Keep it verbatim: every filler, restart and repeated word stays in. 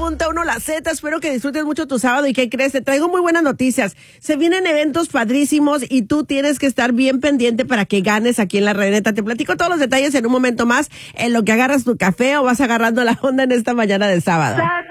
punto uno La Z. Espero que disfrutes mucho tu sábado. ¿Y qué crees? Te traigo muy buenas noticias. Se vienen eventos padrísimos y tú tienes que estar bien pendiente para que ganes aquí en La Radioneta. Te platico todos los detalles en un momento más, en lo que agarras tu café o vas agarrando la onda en esta mañana de sábado.